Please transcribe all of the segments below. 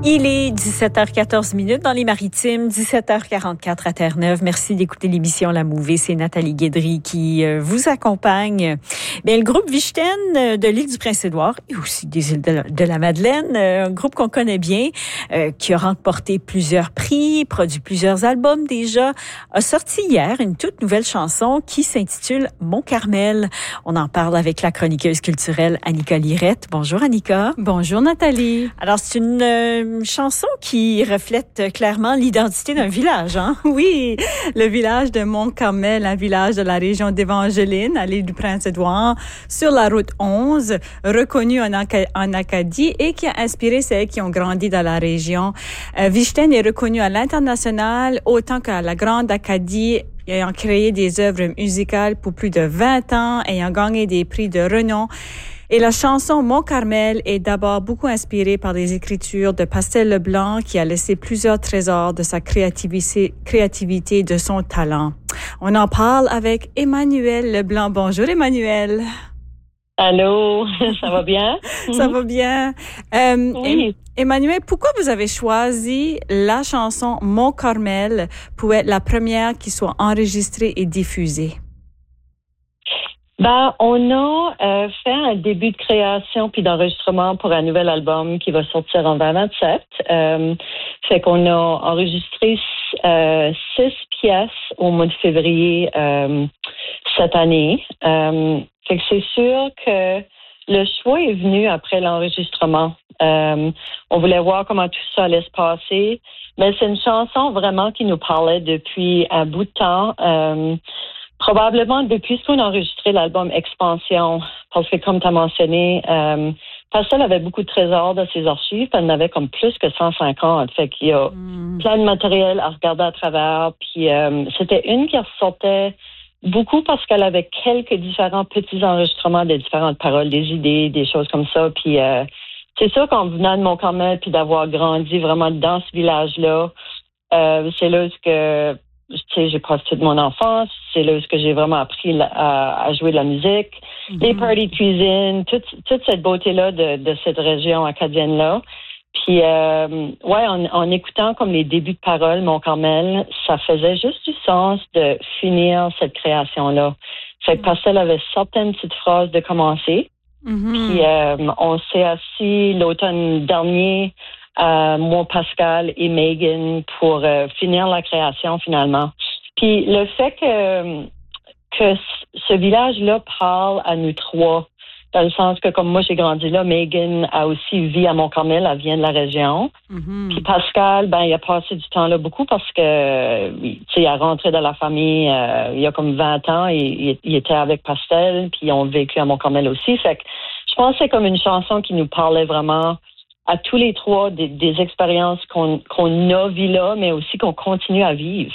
Il est 17h14 dans les Maritimes, 17h44 à Terre-Neuve. Merci d'écouter l'émission La Mouvée. C'est Nathalie Guédry qui vous accompagne. Bien, le groupe Vichten de l'île du Prince-Édouard et aussi des îles de la Madeleine, un groupe qu'on connaît bien, qui a remporté plusieurs prix, produit plusieurs albums déjà, a sorti hier une toute nouvelle chanson qui s'intitule Mon Carmel. On en parle avec la chroniqueuse culturelle Annika Lirette. Bonjour Annika. Bonjour Nathalie. Alors, c'est une chanson qui reflète clairement l'identité d'un village, hein? Oui, le village de Mont-Carmel, un village de la région d'Évangeline, à l'île du Prince-Édouard, sur la route 11, reconnu en Acadie et qui a inspiré celles qui ont grandi dans la région. Vichten est reconnu à l'international autant qu'à la Grande Acadie, ayant créé des œuvres musicales pour plus de 20 ans, ayant gagné des prix de renom. Et la chanson Mon Carmel est d'abord beaucoup inspirée par les écritures de Pastel Leblanc qui a laissé plusieurs trésors de sa créativité, de son talent. On en parle avec Emmanuel Leblanc. Bonjour Emmanuel. Allô, ça va bien? Ça va bien. Oui. Emmanuel, pourquoi vous avez choisi la chanson Mon Carmel pour être la première qui soit enregistrée et diffusée? On a fait un début de création puis d'enregistrement pour un nouvel album qui va sortir en 2027. Fait qu'on a enregistré 6 pièces au mois de février cette année. Fait que c'est sûr que le choix est venu après l'enregistrement. On voulait voir comment tout ça allait se passer, mais c'est une chanson vraiment qui nous parlait depuis un bout de temps. Probablement depuis qu'on a enregistré l'album Expansion, parce que comme tu as mentionné, Pastel avait beaucoup de trésors dans ses archives, elle en avait comme plus que 150. Fait qu'il y a plein de matériel à regarder à travers. Puis c'était une qui ressortait beaucoup parce qu'elle avait quelques différents petits enregistrements de différentes paroles, des idées, des choses comme ça. Puis c'est sûr qu'en venant de Mont-Carmel puis d'avoir grandi vraiment dans ce village-là, c'est là que j'ai passé toute mon enfance. C'est là où j'ai vraiment appris à jouer de la musique. Mm-hmm. Les parties de cuisine, toute cette beauté-là de cette région acadienne-là. Puis, en écoutant comme les débuts de paroles, Mont-Carmel, ça faisait juste du sens de finir cette création-là. Fait que Pastel avait certaines petites phrases de commencer. Mm-hmm. Puis, on s'est assis l'automne dernier, moi, Pascal et Megan, pour finir la création finalement. Puis le fait que ce village-là parle à nous trois, dans le sens que comme moi j'ai grandi là, Megan a aussi vie à Mont-Carmel, elle vient de la région. Mm-hmm. Puis Pascal, il a passé du temps là beaucoup parce que il a rentré dans la famille il y a comme 20 ans et il était avec Pastel, puis ils ont vécu à Mont-Carmel aussi. Fait que je pense que c'est comme une chanson qui nous parlait vraiment à tous les trois des expériences qu'on a vues là, mais aussi qu'on continue à vivre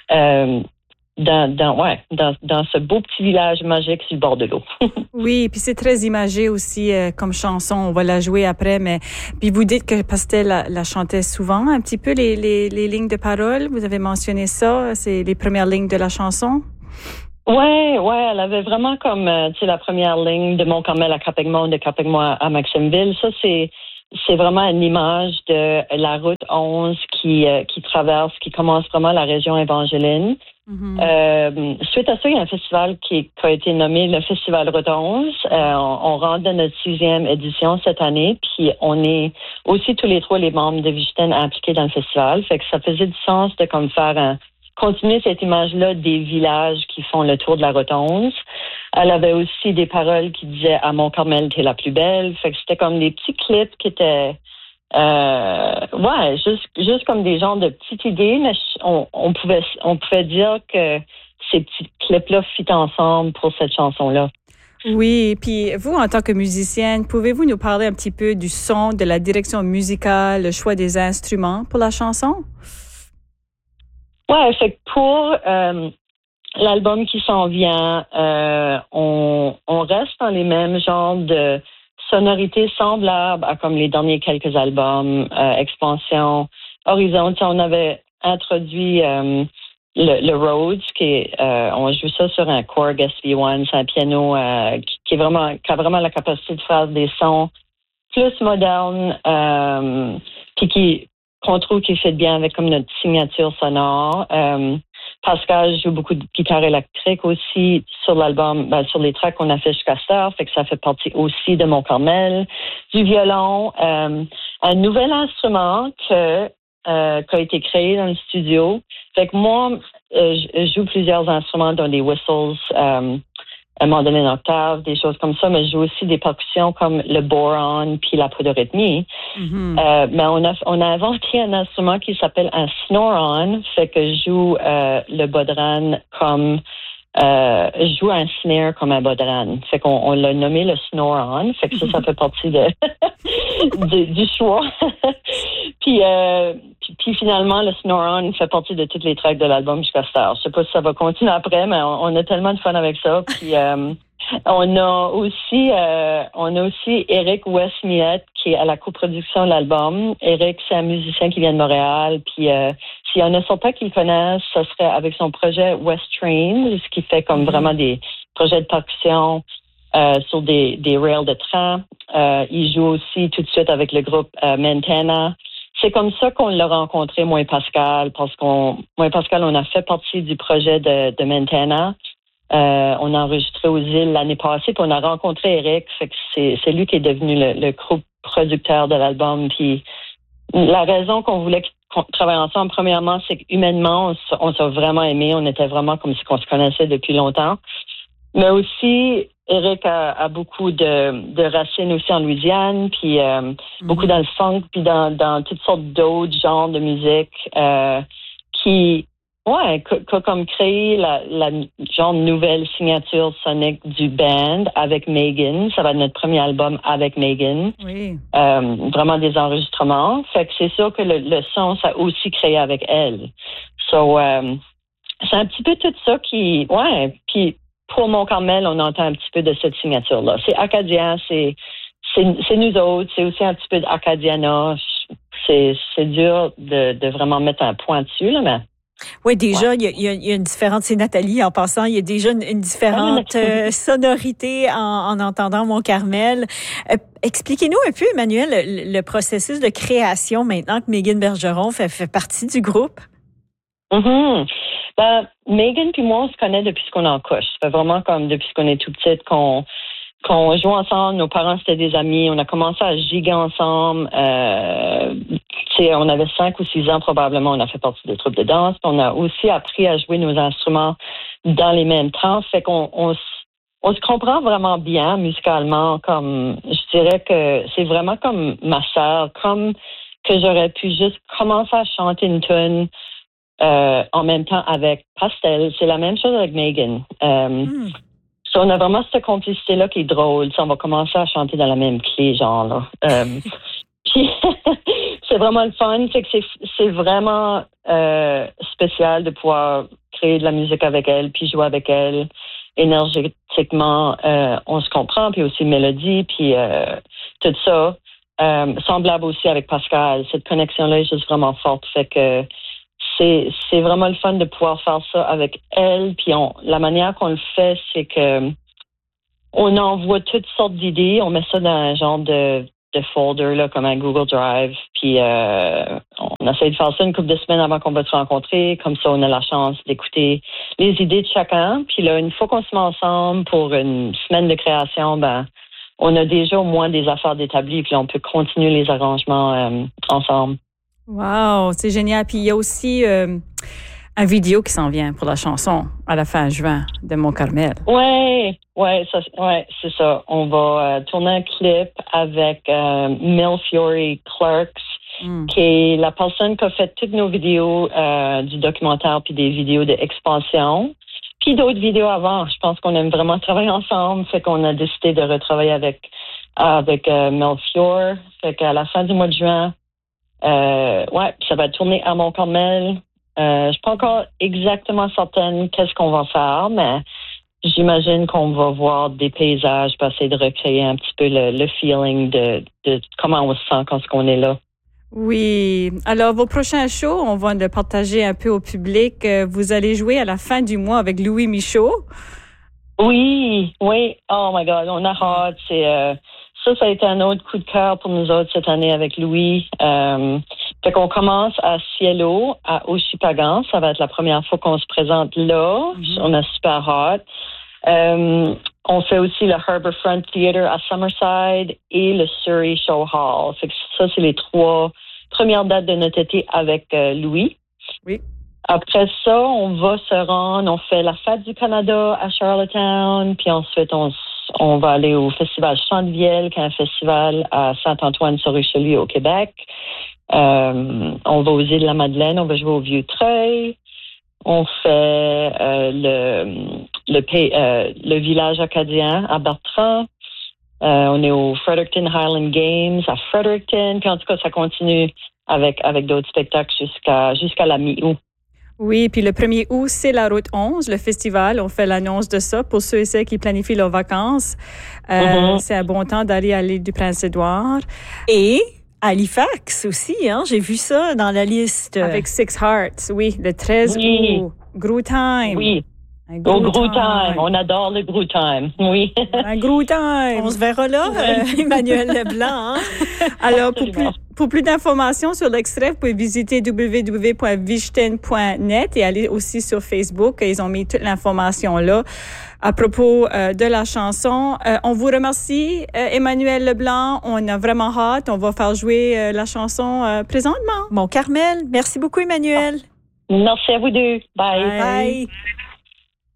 dans ce beau petit village magique sur le bord de l'eau. Oui, puis c'est très imagé aussi comme chanson. On va la jouer après, mais puis vous dites que Pastel la chantait souvent, un petit peu les lignes de parole. Vous avez mentionné ça, c'est les premières lignes de la chanson. Ouais, elle avait vraiment comme la première ligne de Mont-Carmel à Capegmont, de Capegmont à Maximville. Ça, c'est vraiment une image de la route 11 qui commence vraiment la région Évangeline. Mm-hmm. Suite à ça, il y a un festival qui a été nommé le Festival Route 11. On rentre dans notre 6e édition cette année, puis on est aussi tous les trois les membres de Vichten impliqués dans le festival. Fait que ça faisait du sens de comme faire continuer cette image-là des villages qui font le tour de la route 11. Elle avait aussi des paroles qui disaient « À Mont-Carmel, t'es la plus belle ». Fait que c'était comme des petits clips qui étaient juste comme des genres de petites idées, mais on pouvait dire que ces petits clips-là fit ensemble pour cette chanson-là. Oui, puis vous, en tant que musicienne, pouvez-vous nous parler un petit peu du son, de la direction musicale, le choix des instruments pour la chanson? Ouais, fait que pour l'album qui s'en vient, on reste dans les mêmes genres de sonorités semblables à comme les derniers quelques albums, Expansion, Horizon. On avait introduit le Rhodes, on joue ça sur un Korg SV1, c'est un piano qui a vraiment la capacité de faire des sons plus modernes, puis qu'on trouve qui fait bien avec comme notre signature sonore. Pascal joue beaucoup de guitare électrique aussi sur l'album, sur les tracks qu'on a fait jusqu'à ça, fait que ça fait partie aussi de Mon Carmel. Du violon, un nouvel instrument qui a été créé dans le studio. Fait que moi, je joue plusieurs instruments, dont des whistles, à un moment donné une octave, des choses comme ça, mais je joue aussi des percussions comme le boron puis la podorythmie. Mm-hmm. Mais on a inventé un instrument qui s'appelle un snore-on, fait que je joue le bodhran comme je joue un snare comme un bodhran. Fait qu'on l'a nommé le snore-on, fait que ça fait partie du choix. Puis finalement, le snore-on fait partie de toutes les tracks de l'album jusqu'à ce stade. Je sais pas si ça va continuer après, mais on a tellement de fun avec ça. Puis on a aussi Eric West-Miette qui est à la coproduction de l'album. Eric, c'est un musicien qui vient de Montréal. Puis s'il y en a certains qui le connaissent, ce serait avec son projet West Train, ce qui fait comme vraiment des projets de percussion sur des rails de train. Il joue aussi tout de suite avec le groupe Montana. C'est comme ça qu'on l'a rencontré, moi et Pascal, parce moi et Pascal, on a fait partie du projet de Montana. On a enregistré aux îles l'année passée, puis on a rencontré Eric. Fait que c'est lui qui est devenu le co-producteur de l'album. Puis la raison qu'on voulait travailler ensemble, premièrement, c'est qu'humainement, on s'est vraiment aimés. On était vraiment comme si on se connaissait depuis longtemps. Mais aussi, Eric a beaucoup de racines aussi en Louisiane, puis beaucoup dans le funk, puis dans toutes sortes d'autres genres de musique qui a comme créé la genre nouvelle signature sonique du band avec Megan. Ça va être notre premier album avec Megan. Oui. Vraiment des enregistrements. Fait que c'est sûr que le son, ça a aussi créé avec elle. So, c'est un petit peu tout ça qui... puis pour Mon Carmel, on entend un petit peu de cette signature-là. C'est acadien, c'est nous autres, c'est aussi un petit peu d'Acadiana. C'est dur de vraiment mettre un point dessus, là, mais... Oui, déjà, il y a une différente, c'est Nathalie en passant, il y a déjà une différente sonorité en entendant Mon Carmel. Expliquez-nous un peu, Emmanuel, le processus de création maintenant que Megan Bergeron fait partie du groupe. Mm-hmm. Megan puis moi, on se connaît depuis qu'on est en couche. Ça fait vraiment comme depuis qu'on est tout petite qu'on joue ensemble. Nos parents, c'était des amis. On a commencé à giguer ensemble. On avait 5 ou 6 ans probablement. On a fait partie des troupes de danse. On a aussi appris à jouer nos instruments dans les mêmes temps. Fait qu'on on se comprend vraiment bien musicalement. Comme je dirais que c'est vraiment comme ma sœur. Comme que j'aurais pu juste commencer à chanter une tune en même temps avec Pastel. C'est la même chose avec Megan. So on a vraiment cette complicité-là qui est drôle. On va commencer à chanter dans la même clé, genre. Là. Puis c'est vraiment le fun. C'est vraiment spécial de pouvoir créer de la musique avec elle, puis jouer avec elle. Énergétiquement, on se comprend, puis aussi mélodie, puis tout ça. Semblable aussi avec Pascal. Cette connexion-là est juste vraiment forte. Fait que c'est vraiment le fun de pouvoir faire ça avec elle. Puis la manière qu'on le fait, c'est que on envoie toutes sortes d'idées. On met ça dans un genre de folder là, comme un Google Drive. Puis on essaie de faire ça une couple de semaines avant qu'on va se rencontrer. Comme ça, on a la chance d'écouter les idées de chacun. Puis là, une fois qu'on se met ensemble pour une semaine de création, on a déjà au moins des affaires d'établies. Puis là, on peut continuer les arrangements ensemble. Wow, c'est génial. Puis il y a aussi un vidéo qui s'en vient pour la chanson à la fin juin de Mon Carmel. Ouais, c'est ça. On va tourner un clip avec Mel Fiore Clarks, qui est la personne qui a fait toutes nos vidéos du documentaire puis des vidéos d'expansion. Puis d'autres vidéos avant. Je pense qu'on aime vraiment travailler ensemble. Fait qu'on a décidé de retravailler avec Mel Fiore. Fait qu'à la fin du mois de juin, ça va tourner à Mon Carmel. Je suis pas encore exactement certaine qu'est-ce qu'on va faire, mais j'imagine qu'on va voir des paysages pour essayer de recréer un petit peu le feeling de comment on se sent quand on est là. Oui. Alors, vos prochains shows, on va le partager un peu au public. Vous allez jouer à la fin du mois avec Louis Michaud. Oui. Oh my God, on a hâte. ça a été un autre coup de cœur pour nous autres cette année avec Louis. Fait qu'on commence à Cielo, à Oshipagan. Ça va être la première fois qu'on se présente là. On a super hâte. On fait aussi le Harbourfront Theatre à Summerside et le Surrey Show Hall. Fait que ça, c'est les 3 premières dates de notre été avec Louis. Oui. Après ça, on va se rendre, on fait la Fête du Canada à Charlottetown, puis ensuite on va aller au Festival Chant-de-Viel, qui est un festival à Saint-Antoine-sur-Richelieu au Québec. On va aux Îles-de-la-Madeleine, on va jouer au Vieux-Treuil. On fait le village acadien à Bertrand. On est au Fredericton Highland Games à Fredericton. Puis en tout cas, ça continue avec d'autres spectacles jusqu'à la mi-août. Oui, puis le 1er août, c'est la Route 11, le festival. On fait l'annonce de ça pour ceux et celles qui planifient leurs vacances. C'est un bon temps d'aller à l'île du Prince-Édouard. Et Halifax aussi, hein? J'ai vu ça dans la liste. Avec Six Hearts, oui, le 13 août. Gros Time. Oui. Au Gros Time. On adore le Gros Time. Oui. Un Gros Time. On se verra là, Emmanuel Leblanc. Hein? Alors, pour plus d'informations sur l'extrait, vous pouvez visiter www.vichten.net et aller aussi sur Facebook. Ils ont mis toute l'information là. À propos de la chanson, on vous remercie, Emmanuel Leblanc. On a vraiment hâte. On va faire jouer la chanson présentement. Bon, Carmel, merci beaucoup, Emmanuel. Merci à vous deux. Bye. Bye.